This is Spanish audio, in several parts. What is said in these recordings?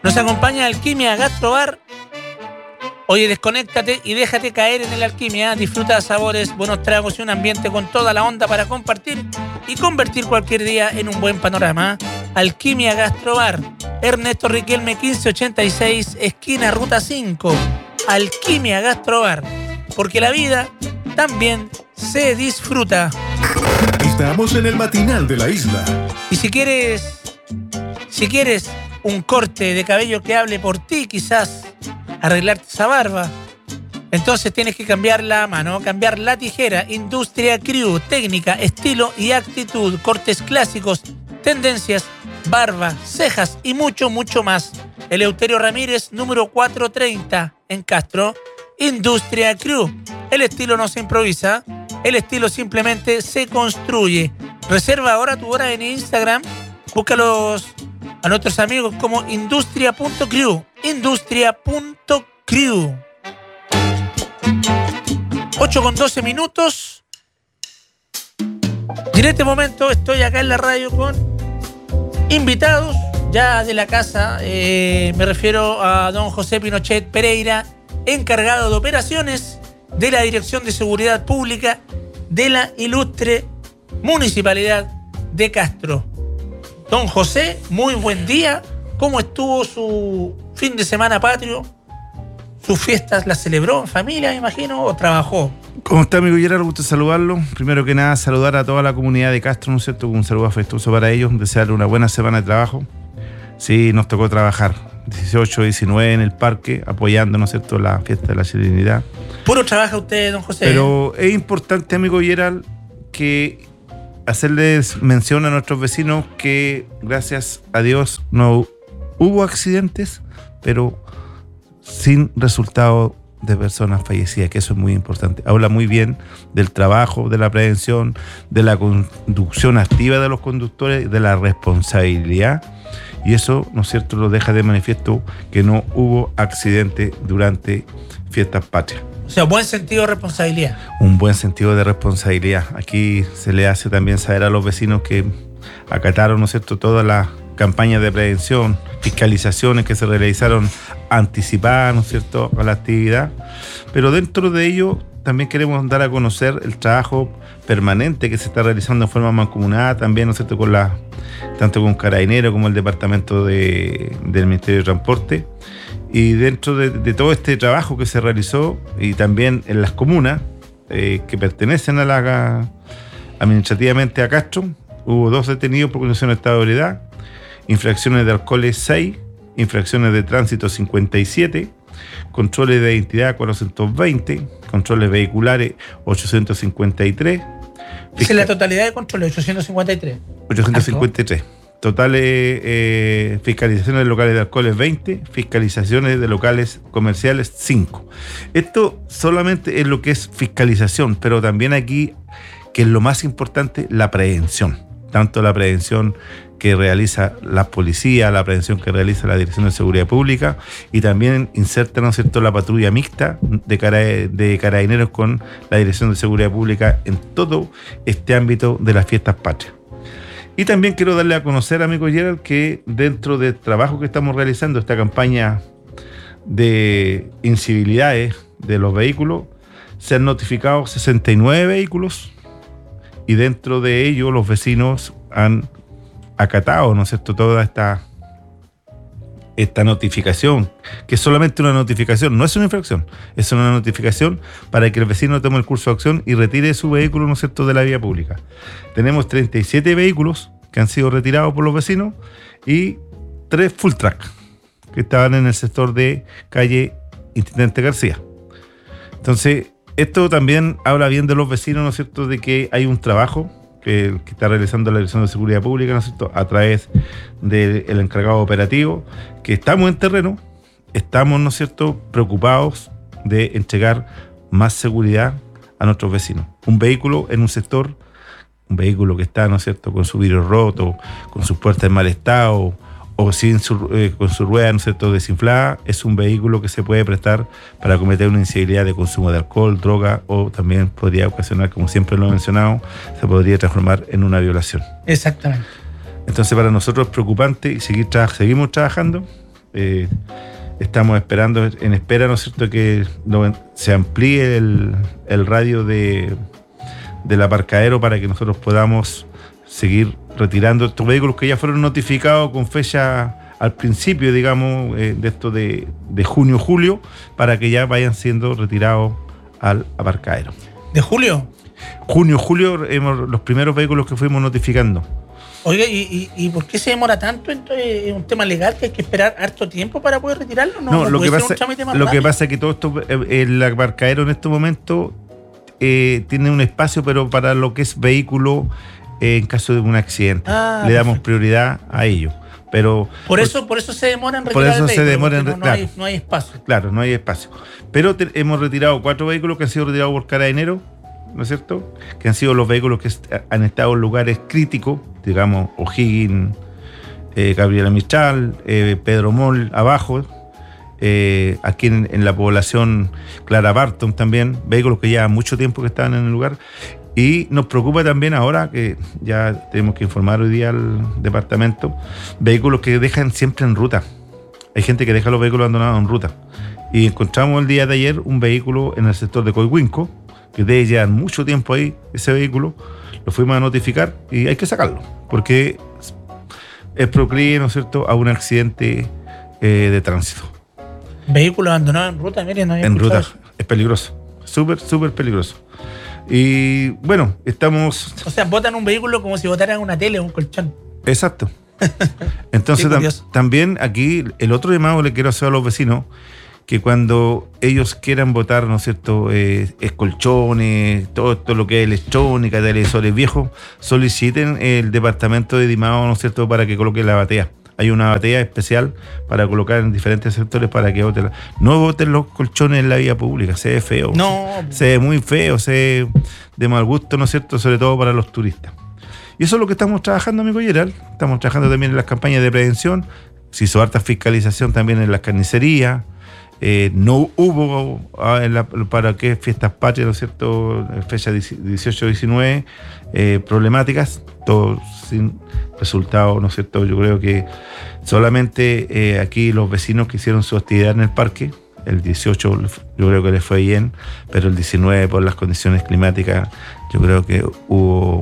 Nos acompaña Alquimia Gastrobar. Oye, desconéctate y déjate caer en el Alquimia. Disfruta sabores, buenos tragos y un ambiente con toda la onda para compartir y convertir cualquier día en un buen panorama. Alquimia Gastrobar, Ernesto Riquelme 1586, esquina Ruta 5. Alquimia Gastrobar, porque la vida también se disfruta. Estamos en el matinal de la isla. Y si quieres un corte de cabello que hable por ti, quizás arreglarte esa barba, entonces tienes que cambiar la mano, cambiar la tijera. Industria Crew, técnica, estilo y actitud, cortes clásicos, tendencias, barba, cejas y mucho, mucho más. Eleuterio Ramírez, número 430 en Castro. Industria Crew. El estilo no se improvisa, el estilo simplemente se construye. Reserva ahora tu hora en Instagram. Búscalos a nuestros amigos como industria.crew. Industria.crew. 8:12 minutos. Y en este momento estoy acá en la radio con invitados ya de la casa. Me refiero a don José Pinochet Pereira, encargado de operaciones de la Dirección de Seguridad Pública de la ilustre Municipalidad de Castro. Don José, muy buen día. ¿Cómo estuvo su fin de semana patrio? ¿Sus fiestas las celebró en familia, me imagino, o trabajó? ¿Cómo está, amigo Gerard? Gusto saludarlo. Primero que nada, saludar a toda la comunidad de Castro, ¿no es cierto? Un saludo afectuoso para ellos, desearle una buena semana de trabajo. Sí, nos tocó trabajar 18, 19 en el parque, apoyando, ¿no es cierto?, la fiesta de la Serenidad. ¿Puro trabaja usted, don José? Pero es importante, amigo Gerard, que hacerles mención a nuestros vecinos que, gracias a Dios, no hubo accidentes, pero sin resultado de personas fallecidas, que eso es muy importante. Habla muy bien del trabajo, de la prevención, de la conducción activa de los conductores, de la responsabilidad, y eso, ¿no es cierto?, lo deja de manifiesto que no hubo accidente durante fiestas patrias. O sea, buen sentido de responsabilidad. Un buen sentido de responsabilidad. Aquí se le hace también saber a los vecinos que acataron, ¿no es cierto?, todas las campañas de prevención, fiscalizaciones que se realizaron anticipadas, ¿no es cierto?, a la actividad. Pero dentro de ello también queremos dar a conocer el trabajo permanente que se está realizando en forma mancomunada, también, ¿no es cierto?, tanto con Carabineros como el Departamento del Ministerio de Transporte. Y dentro de todo este trabajo que se realizó, y también en las comunas que pertenecen administrativamente a Castro, hubo 2 detenidos por conducción de estado de ebriedad, infracciones de alcoholes 6, infracciones de tránsito 57, controles de identidad 420, controles vehiculares 853. Esa es la totalidad de controles, 853. 853. Totales fiscalizaciones de locales de alcoholes 20, fiscalizaciones de locales comerciales 5. Esto solamente es lo que es fiscalización, pero también aquí, que es lo más importante, la prevención. Tanto la prevención que realiza la policía, la prevención que realiza la Dirección de Seguridad Pública, y también inserta, ¿no es cierto?, la patrulla mixta de Carabineros con la Dirección de Seguridad Pública en todo este ámbito de las fiestas patrias. Y también quiero darle a conocer, amigo Gerald, que dentro del trabajo que estamos realizando, esta campaña de incivilidades de los vehículos, se han notificado 69 vehículos, y dentro de ello los vecinos han acatado, ¿no es cierto?, toda esta notificación, que es solamente una notificación, no es una infracción, es una notificación para que el vecino tome el curso de acción y retire su vehículo, ¿no es cierto?, de la vía pública. Tenemos 37 vehículos que han sido retirados por los vecinos y 3 full track que estaban en el sector de calle Intendente García. Entonces, esto también habla bien de los vecinos, ¿no es cierto?, de que hay un trabajo que está realizando la Dirección de Seguridad Pública, ¿no es cierto?, a través del encargado operativo, que estamos en terreno, estamos, ¿no es cierto?, preocupados de entregar más seguridad a nuestros vecinos. Un vehículo en un sector, un vehículo que está, ¿no es cierto?, con su vidrio roto, con sus puertas en mal estado, o con su rueda, ¿no es cierto?, desinflada, es un vehículo que se puede prestar para cometer una incivilidad de consumo de alcohol, droga, o también podría ocasionar, como siempre lo he mencionado, se podría transformar en una violación. Exactamente. Entonces, para nosotros es preocupante y seguimos trabajando Estamos en espera, ¿no es cierto?, que se amplíe el radio del aparcadero para que nosotros podamos seguir retirando estos vehículos que ya fueron notificados con fecha al principio, digamos, de esto de junio, julio, para que ya vayan siendo retirados al aparcadero. ¿De julio? Junio, julio, los primeros vehículos que fuimos notificando. Oiga, ¿y por qué se demora tanto? Entonces, ¿es un tema legal que hay que esperar harto tiempo para poder retirarlo? No, lo que pasa es que todo esto, el aparcadero en este momento tiene un espacio, pero para lo que es vehículo en caso de un accidente. Le damos prioridad a ello. Pero por eso se demora en retirar el vehículo, no hay espacio. Claro, no hay espacio. Pero hemos retirado 4 vehículos que han sido retirados por Carabineros, ¿no es cierto? Que han sido los vehículos que han estado en lugares críticos, digamos, O'Higgins, Gabriela Mistral, Pedro Moll, abajo, aquí en la población Clara Barton también, vehículos que llevan mucho tiempo que estaban en el lugar. Y nos preocupa también ahora, que ya tenemos que informar hoy día al departamento, vehículos que dejan siempre en ruta. Hay gente que deja los vehículos abandonados en ruta. Y encontramos el día de ayer un vehículo en el sector de Coihuinco, que debe llevar mucho tiempo ahí, ese vehículo. Lo fuimos a notificar y hay que sacarlo, porque es proclive, ¿no es cierto?, a un accidente de tránsito. Vehículo abandonado en ruta, miren, no había en ruta, eso. Es peligroso, súper peligroso. Y bueno, estamos... O sea, botan un vehículo como si botaran una tele o un colchón. Exacto. Entonces también aquí el otro llamado le quiero hacer a los vecinos, que cuando ellos quieran botar, ¿no es cierto?, colchones, todo lo que es electrónica, televisores viejos, soliciten el departamento de Dimao, ¿no es cierto?, para que coloque la batea. Hay una batea especial para colocar en diferentes sectores para que voten. No voten los colchones en la vía pública, se ve feo. No. Se ve muy feo, se ve de mal gusto, ¿no es cierto?, sobre todo para los turistas. Y eso es lo que estamos trabajando, amigo Gerald. Estamos trabajando también en las campañas de prevención. Se hizo harta fiscalización también en las carnicerías. No hubo para qué fiestas patrias, ¿no es cierto?, fecha 18-19, problemáticas, todo sin resultado, ¿no es cierto? Yo creo que solamente aquí los vecinos que hicieron su actividad en el parque, el 18 yo creo que les fue bien, pero el 19 por las condiciones climáticas yo creo que hubo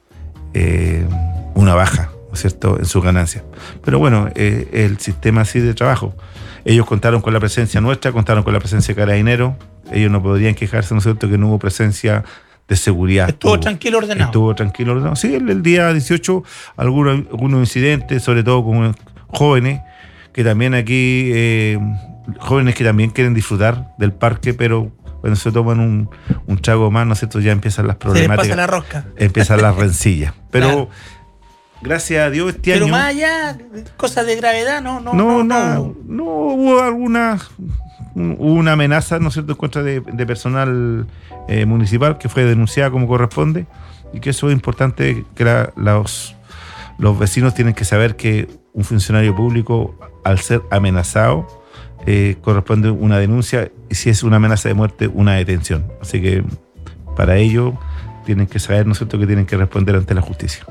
una baja, ¿no es cierto?, en sus ganancias. Pero bueno, el sistema así de trabajo. Ellos contaron con la presencia nuestra, contaron con la presencia de Carabineros. Ellos no podrían quejarse, ¿no es cierto?, que no hubo presencia de seguridad. Estuvo tranquilo, ordenado. Sí, el día 18 algunos incidentes, sobre todo con jóvenes, que también aquí, jóvenes que también quieren disfrutar del parque, pero cuando se toman un trago más, ¿no es cierto?, ya empiezan las problemáticas. Se les pasa la rosca. Empiezan las rencillas. Pero... Claro. Gracias a Dios este año... Pero más allá, cosas de gravedad, no hubo una amenaza, ¿no es cierto?, en contra de personal municipal que fue denunciada como corresponde, y que eso es importante, que los vecinos tienen que saber que un funcionario público, al ser amenazado, corresponde una denuncia, y si es una amenaza de muerte, una detención. Así que para ello tienen que saber, ¿no es cierto?, que tienen que responder ante la justicia.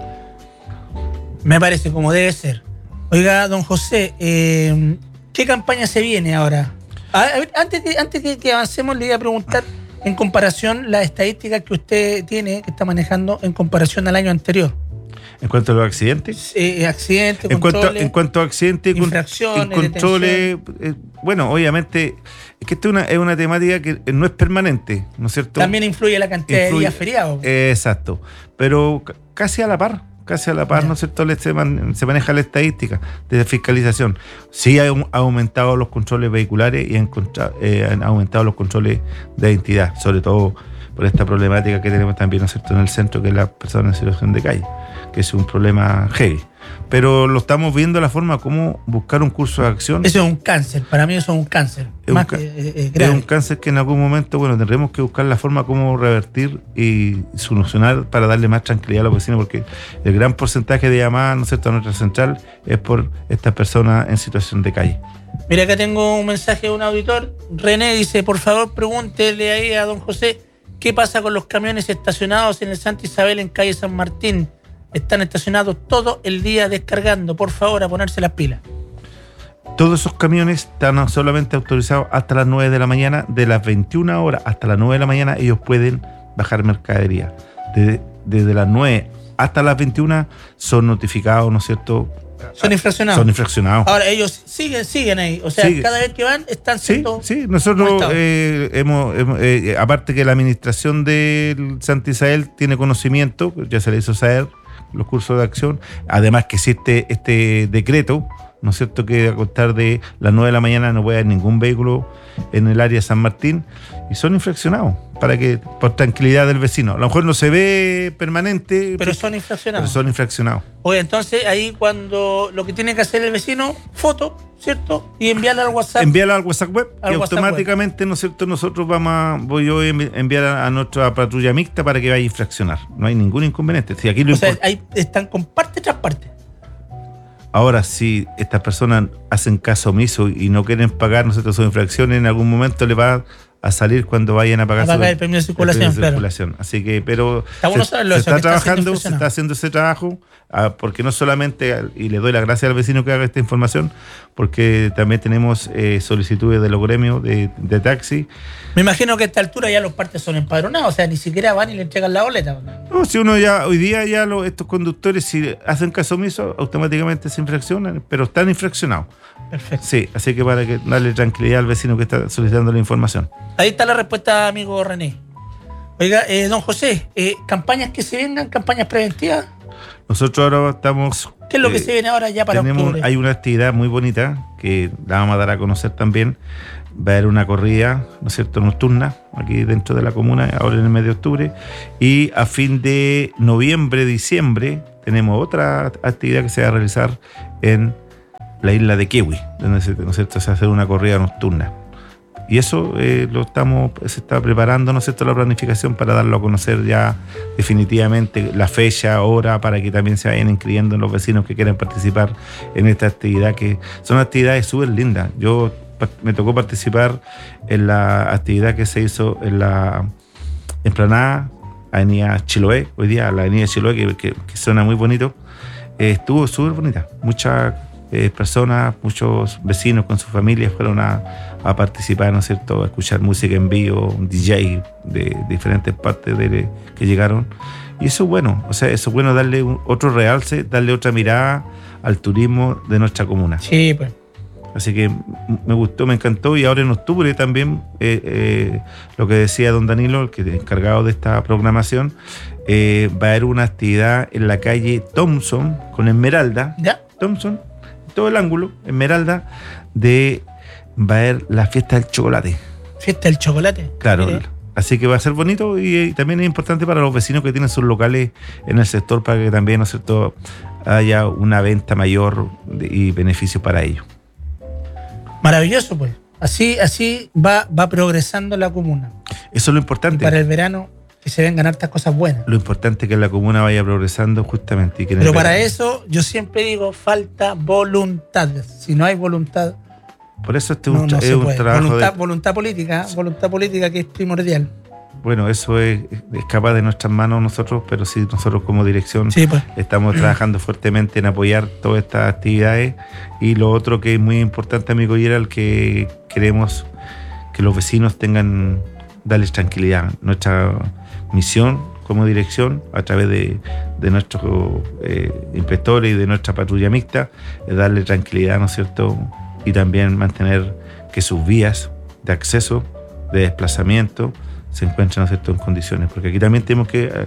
Me parece como debe ser. Oiga, don José, ¿qué campaña se viene ahora? Antes que avancemos, le iba a preguntar, en comparación, las estadísticas que usted tiene, que está manejando, en comparación al año anterior. ¿En cuanto a los accidentes? Accidentes, controles. En cuanto a accidentes, infracciones, controles. Bueno, obviamente, es que esto es una temática que no es permanente, ¿no es cierto? También influye la cantidad de días feriados. Exacto. Pero casi a la par, ¿no es cierto? Se maneja la estadística de fiscalización. Sí ha aumentado los controles vehiculares y han aumentado los controles de identidad, sobre todo por esta problemática que tenemos también, ¿no es cierto?, en el centro, que es la persona en situación de calle, que es un problema heavy. Pero lo estamos viendo la forma como buscar un curso de acción. Eso es un cáncer, para mí eso es un cáncer. Es un cáncer que en algún momento, tendremos que buscar la forma como revertir y solucionar para darle más tranquilidad a los vecinos, porque el gran porcentaje de llamadas, ¿no es cierto?, a nuestra central es por estas personas en situación de calle. Mira, acá tengo un mensaje de un auditor. René dice, por favor, pregúntele ahí a don José, ¿qué pasa con los camiones estacionados en el Santa Isabel en calle San Martín? Están estacionados todo el día descargando. Por favor, a ponerse las pilas. Todos esos camiones están solamente autorizados hasta las 9 de la mañana. De las 21 horas hasta las 9 de la mañana ellos pueden bajar mercadería. Desde las 9 hasta las 21 son notificados, ¿no es cierto? Son infraccionados. Son infraccionados. Ahora, ellos siguen ahí. O sea, cada vez que van, están siendo... Sí, nosotros aparte que la administración del Santa Isabel tiene conocimiento, ya se le hizo saber los cursos de acción, además que existe este decreto, ¿no es cierto?, que a contar de las 9 de la mañana no puede haber ningún vehículo en el área de San Martín, y son infraccionados, por tranquilidad del vecino. A lo mejor no se ve permanente, pero son infraccionados. Oye, entonces ahí cuando lo que tiene que hacer el vecino, foto, ¿cierto? Y enviarla al WhatsApp. Enviarla al WhatsApp web y automáticamente, ¿no es cierto?, nosotros voy yo a enviar a nuestra patrulla mixta para que vaya a infraccionar. No hay ningún inconveniente. Si aquí ahí están con parte tras parte. Ahora, si estas personas hacen caso omiso y no quieren pagar, ¿no es cierto?, sus infracciones, en algún momento le va a salir cuando vayan a pagar el permiso de circulación, claro. Así que, pero se está trabajando, se está haciendo ese trabajo, porque no solamente, y le doy las gracias al vecino que haga esta información, porque también tenemos solicitudes de los gremios de taxi. Me imagino que a esta altura ya los partes son empadronados, o sea, ni siquiera van y le entregan la boleta. No, si uno ya, hoy día ya estos conductores, si hacen caso omiso, automáticamente se infraccionan, pero están infraccionados. Perfecto. Sí, así que para que darle tranquilidad al vecino que está solicitando la información. Ahí está la respuesta, amigo René. Oiga, don José, campañas que se vengan, campañas preventivas. Nosotros ahora estamos... ¿Qué es lo que se viene ahora ya para octubre? Hay una actividad muy bonita que la vamos a dar a conocer también. Va a haber una corrida, ¿no es cierto?, nocturna, aquí dentro de la comuna, ahora en el mes de octubre. Y a fin de noviembre, diciembre, tenemos otra actividad que se va a realizar en la isla de Kiwi, donde se va a hacer una corrida nocturna. Y eso se está preparando, ¿no es cierto?, la planificación para darlo a conocer ya definitivamente, la fecha, hora, para que también se vayan inscribiendo los vecinos que quieran participar en esta actividad, que son actividades súper lindas. Me tocó participar en la actividad que se hizo en la explanada Avenida Chiloé, hoy día la Avenida Chiloé, que suena muy bonito. Estuvo súper bonita. Muchas personas, muchos vecinos con sus familias fueron a participar, ¿no es cierto?, a escuchar música en vivo, un DJ de diferentes partes que llegaron. Y eso es bueno, eso es bueno, darle otro realce, darle otra mirada al turismo de nuestra comuna. Sí, pues. Así que me gustó, me encantó. Y ahora en octubre también, lo que decía don Danilo, el que es encargado de esta programación, va a haber una actividad en la calle Thompson con Esmeralda. ¿Ya? Thompson, todo el ángulo, Esmeralda, va a haber la fiesta del chocolate. ¿Fiesta del chocolate? Claro. Mire. Así que va a ser bonito y también es importante para los vecinos que tienen sus locales en el sector, para que también, ¿no es cierto?, haya una venta mayor y beneficio para ellos. Maravilloso, pues. Así va progresando la comuna. Eso es lo importante. Y para el verano, que se vengan hartas cosas buenas. Lo importante es que la comuna vaya progresando justamente. Pero para eso, yo siempre digo, falta voluntad. Si no hay voluntad... Por eso es un trabajo voluntad política que es primordial. Bueno, eso es capaz de nuestras manos nosotros, pero sí, nosotros como dirección estamos trabajando fuertemente en apoyar todas estas actividades. Y lo otro que es muy importante, amigo Gerald, que queremos que los vecinos darles tranquilidad. Nuestra misión como dirección, a través de nuestros inspectores y de nuestra patrulla mixta, es darle tranquilidad, ¿no es cierto?, y también mantener que sus vías de acceso, de desplazamiento, se encuentran, ¿no es cierto?, en condiciones. Porque aquí también tenemos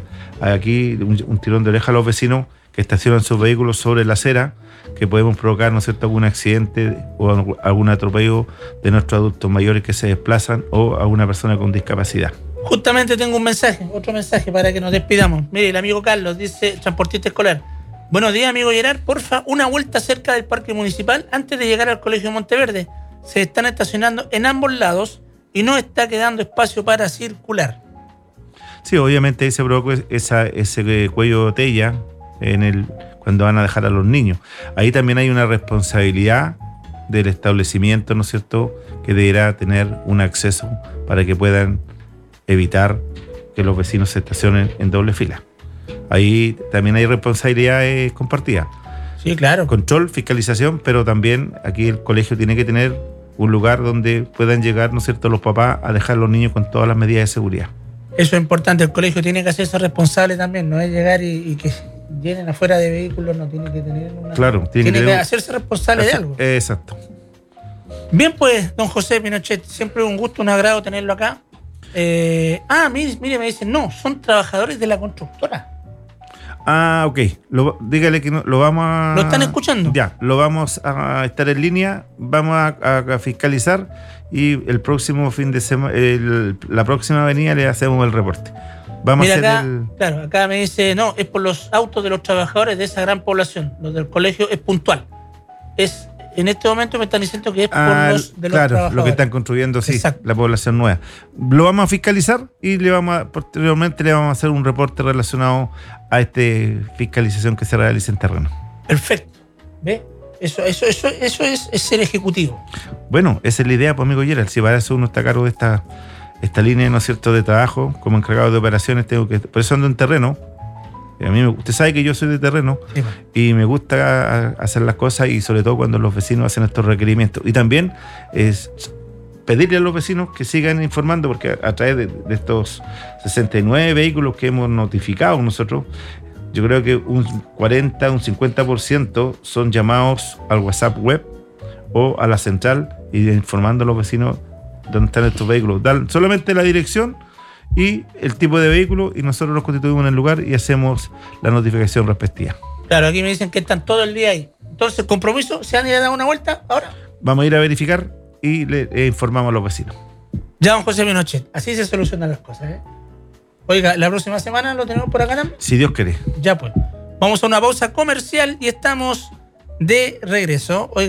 un tirón de oreja a los vecinos que estacionan sus vehículos sobre la acera, que podemos provocar, ¿no es cierto?, algún accidente o algún atropello de nuestros adultos mayores que se desplazan o a una persona con discapacidad. Justamente tengo otro mensaje para que nos despidamos. Mire, el amigo Carlos dice, transportista escolar: buenos días, amigo Gerard, porfa, una vuelta cerca del parque municipal antes de llegar al colegio Monteverde. Se están estacionando en ambos lados y no está quedando espacio para circular. Sí, obviamente ahí se provocó ese cuello de botella cuando van a dejar a los niños. Ahí también hay una responsabilidad del establecimiento, ¿no es cierto?, que deberá tener un acceso para que puedan evitar que los vecinos se estacionen en doble fila. Ahí también hay responsabilidades compartidas. Sí, claro. Control, fiscalización, pero también aquí el colegio tiene que tener un lugar donde puedan llegar, ¿no es cierto?, los papás a dejar a los niños con todas las medidas de seguridad. Eso es importante, el colegio tiene que hacerse responsable también, no es llegar y que llenen afuera de vehículos, no tiene que tener una... Claro, tiene que hacerse responsable de algo. Exacto. Bien, pues, don José Pinochet, siempre un gusto, un agrado tenerlo acá. Mire, me dicen, no, son trabajadores de la constructora. Ok. Dígale que lo vamos a... ¿Lo están escuchando? Ya, lo vamos a estar en línea, vamos a fiscalizar y el próximo fin de semana, la próxima avenida le hacemos el reporte. Vamos Mira, a hacer claro, acá me dice, no, es por los autos de los trabajadores de esa gran población. Los del colegio es puntual. En este momento me están diciendo que es por los de los trabajadores. Claro, lo que están construyendo, sí, exacto, la población nueva. Lo vamos a fiscalizar y posteriormente le vamos a hacer un reporte relacionado a esta fiscalización que se realiza en terreno. Perfecto. ¿Ve? Eso es ser ejecutivo. Bueno, esa es la idea, pues, amigo Gerald. Si para eso uno está a cargo de esta línea, ¿no es cierto?, de trabajo, como encargado de operaciones, por eso ando en terreno. A mí, usted sabe que yo soy de terreno, sí, y me gusta hacer las cosas, y sobre todo cuando los vecinos hacen estos requerimientos. Y también es pedirle a los vecinos que sigan informando, porque a través de estos 69 vehículos que hemos notificado nosotros, yo creo que un 40, un 50% son llamados al WhatsApp web o a la central y informando a los vecinos dónde están estos vehículos. Dan solamente la dirección y el tipo de vehículo y nosotros nos constituimos en el lugar y hacemos la notificación respectiva. Claro, aquí me dicen que están todo el día ahí. Entonces, compromiso, ¿se van a ir a dar una vuelta ahora? Vamos a ir a verificar y le informamos a los vecinos. Ya, don José Pinochet, así se solucionan las cosas, ¿eh? Oiga, ¿la próxima semana lo tenemos por acá también? Si Dios quiere. Ya pues. Vamos a una pausa comercial y estamos de regreso. Oiga,